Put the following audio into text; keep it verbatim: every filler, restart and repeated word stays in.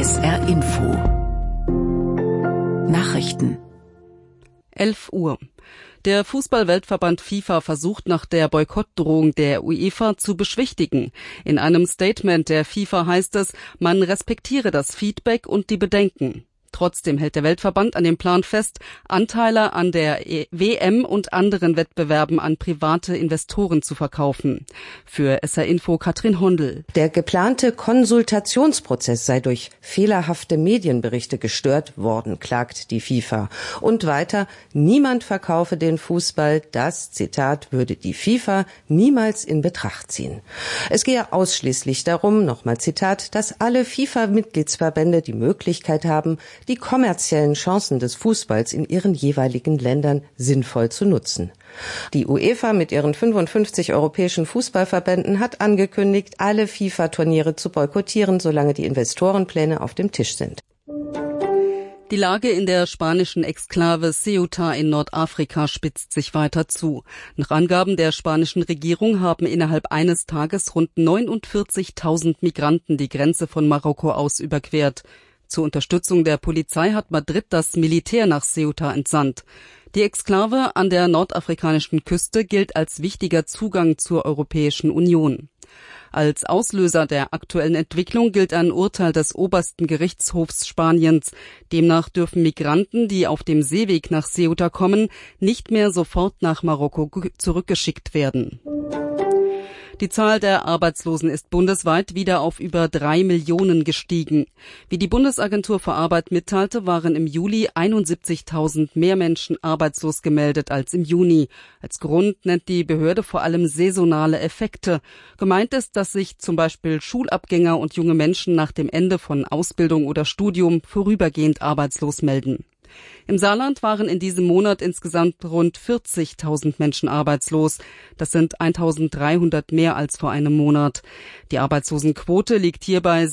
S R Info Nachrichten elf Uhr. Der Fußball-Weltverband FIFA versucht nach der Boykottdrohung der UEFA zu beschwichtigen. In einem Statement der FIFA heißt es, man respektiere das Feedback und die Bedenken. Trotzdem hält der Weltverband an dem Plan fest, Anteile an der W M und anderen Wettbewerben an private Investoren zu verkaufen. Für S R Info Katrin Hondel. Der geplante Konsultationsprozess sei durch fehlerhafte Medienberichte gestört worden, klagt die FIFA. Und weiter, niemand verkaufe den Fußball, das, Zitat, würde die FIFA niemals in Betracht ziehen. Es gehe ausschließlich darum, nochmal Zitat, dass alle FIFA-Mitgliedsverbände die Möglichkeit haben, die kommerziellen Chancen des Fußballs in ihren jeweiligen Ländern sinnvoll zu nutzen. Die UEFA mit ihren fünfundfünfzig europäischen Fußballverbänden hat angekündigt, alle FIFA-Turniere zu boykottieren, solange die Investorenpläne auf dem Tisch sind. Die Lage in der spanischen Exklave Ceuta in Nordafrika spitzt sich weiter zu. Nach Angaben der spanischen Regierung haben innerhalb eines Tages rund neunundvierzigtausend Migranten die Grenze von Marokko aus überquert. Zur Unterstützung der Polizei hat Madrid das Militär nach Ceuta entsandt. Die Exklave an der nordafrikanischen Küste gilt als wichtiger Zugang zur Europäischen Union. Als Auslöser der aktuellen Entwicklung gilt ein Urteil des obersten Gerichtshofs Spaniens. Demnach dürfen Migranten, die auf dem Seeweg nach Ceuta kommen, nicht mehr sofort nach Marokko zurückgeschickt werden. Die Zahl der Arbeitslosen ist bundesweit wieder auf über drei Millionen gestiegen. Wie die Bundesagentur für Arbeit mitteilte, waren im Juli einundsiebzigtausend mehr Menschen arbeitslos gemeldet als im Juni. Als Grund nennt die Behörde vor allem saisonale Effekte. Gemeint ist, dass sich zum Beispiel Schulabgänger und junge Menschen nach dem Ende von Ausbildung oder Studium vorübergehend arbeitslos melden. Im Saarland waren in diesem Monat insgesamt rund vierzigtausend Menschen arbeitslos. Das sind eintausenddreihundert mehr als vor einem Monat. Die Arbeitslosenquote liegt hierbei